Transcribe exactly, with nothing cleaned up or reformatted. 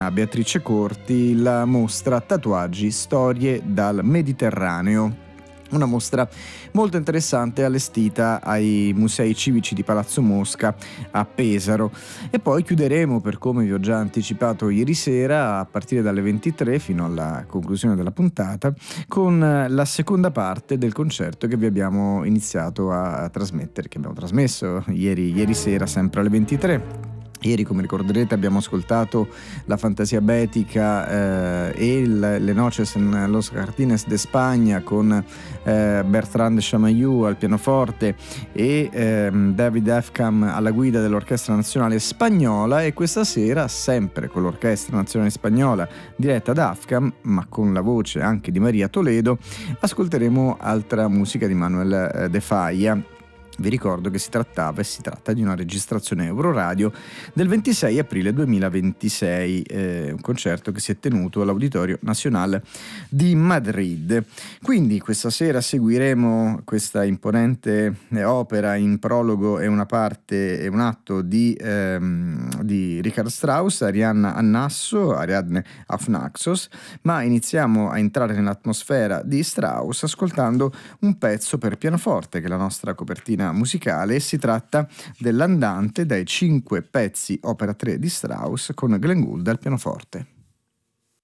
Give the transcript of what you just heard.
A Beatrice Corti la mostra Tatuaggi, storie dal Mediterraneo. Una mostra molto interessante allestita ai Musei Civici di Palazzo Mosca a Pesaro. E poi chiuderemo, per come vi ho già anticipato ieri sera, a partire dalle ventitré fino alla conclusione della puntata, con la seconda parte del concerto che vi abbiamo iniziato a trasmettere, che abbiamo trasmesso ieri, ieri sera sempre alle ventitré. Ieri, come ricorderete, abbiamo ascoltato la Fantasia Bética eh, e il, Le Noches en los Jardines de España con eh, Bertrand Chamayou al pianoforte e eh, David Efkam alla guida dell'Orchestra Nazionale Spagnola, e questa sera, sempre con l'Orchestra Nazionale Spagnola diretta da Efkam, ma con la voce anche di Maria Toledo, ascolteremo altra musica di Manuel eh, de Falla. Vi ricordo che si trattava e si tratta di una registrazione Euroradio del ventisei aprile duemilaventisei, eh, un concerto che si è tenuto all'Auditorio Nazionale di Madrid. Quindi questa sera seguiremo questa imponente eh, opera in prologo e una parte e un atto di, ehm, di Richard Strauss, Arianna Annasso, Ariadne auf Naxos, ma iniziamo a entrare nell'atmosfera di Strauss ascoltando un pezzo per pianoforte che è la nostra copertina musicale. Si tratta dell'Andante dai cinque pezzi opera tre di Strauss con Glenn Gould al pianoforte.